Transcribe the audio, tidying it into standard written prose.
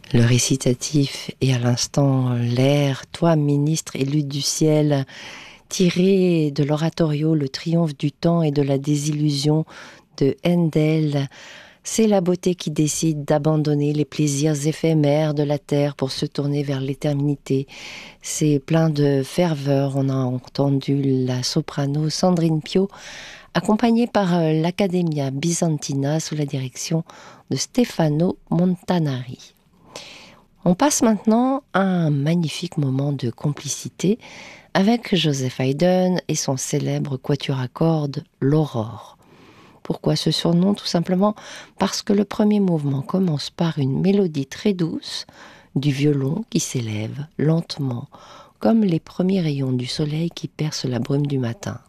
Le récitatif et à l'instant l'air, toi ministre élu du ciel, tiré de l'oratorio Le triomphe du temps et de la désillusion de Handel, c'est la beauté qui décide d'abandonner les plaisirs éphémères de la terre pour se tourner vers l'éternité. C'est plein de ferveur. On a entendu la soprano Sandrine Pio, accompagnée par l'Accademia Bisantina sous la direction de Stefano Montanari. On passe maintenant à un magnifique moment de complicité avec Joseph Haydn et son célèbre quatuor à cordes, l'Aurore. Pourquoi ce surnom? Tout simplement parce que le premier mouvement commence par une mélodie très douce du violon qui s'élève lentement, comme les premiers rayons du soleil qui percent la brume du matin.